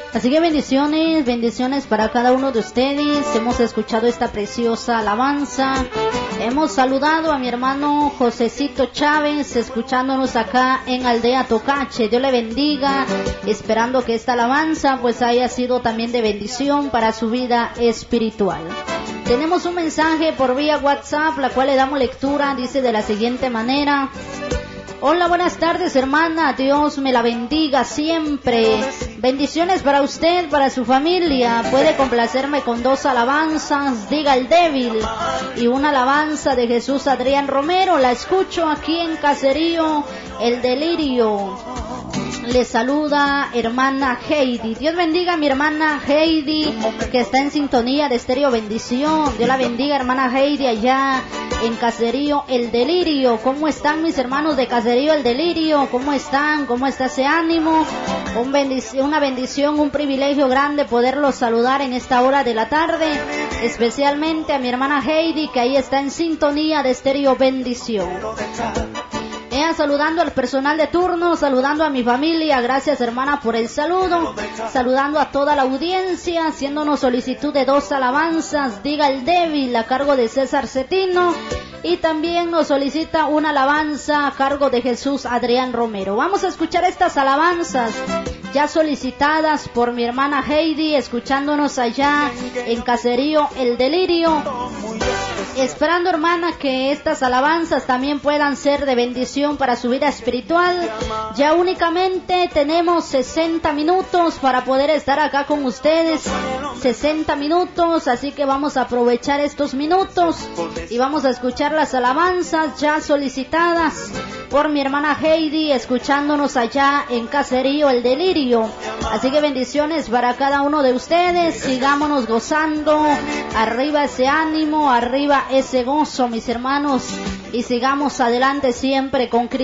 Así que bendiciones, bendiciones para cada uno de ustedes. Hemos escuchado esta preciosa alabanza. Hemos saludado a mi hermano Josecito Chávez, escuchándonos acá en Aldea Tocache. Dios le bendiga, esperando que esta alabanza pues haya sido también de bendición para su vida espiritual. Tenemos un mensaje por vía WhatsApp, la cual le damos lectura. Dice de la siguiente manera: hola, buenas tardes, hermana. Dios me la bendiga siempre. Bendiciones para usted, para su familia. Puede complacerme con 2 alabanzas, Diga el Débil, y una alabanza de Jesús Adrián Romero. La escucho aquí en Caserío El Delirio. Le saluda hermana Heidi. Dios bendiga a mi hermana Heidi, que está en sintonía de Estéreo Bendición. Dios la bendiga, hermana Heidi, allá en Caserío El Delirio. ¿Cómo están mis hermanos de Caserío El Delirio? ¿Cómo están? ¿Cómo está ese ánimo? Una bendición, un privilegio grande poderlos saludar en esta hora de la tarde. Especialmente a mi hermana Heidi, que ahí está en sintonía de Estéreo Bendición. Saludando al personal de turno, saludando a mi familia. Gracias, hermana, por el saludo. Saludando a toda la audiencia, haciéndonos solicitud de 2 alabanzas, Diga el Débil, a cargo de César Cetino, y también nos solicita una alabanza a cargo de Jesús Adrián Romero. Vamos a escuchar estas alabanzas ya solicitadas por mi hermana Heidi, escuchándonos allá en Caserío El Delirio. Esperando, hermana, que estas alabanzas también puedan ser de bendición para su vida espiritual. Ya únicamente tenemos 60 minutos para poder estar acá con ustedes. 60 minutos, así que vamos a aprovechar estos minutos y vamos a escuchar las alabanzas ya solicitadas por mi hermana Heidi, escuchándonos allá en Caserío El Delirio. Así que bendiciones para cada uno de ustedes. Sigámonos gozando. Arriba ese ánimo, arriba ese gozo, mis hermanos, y sigamos adelante siempre con Cristo.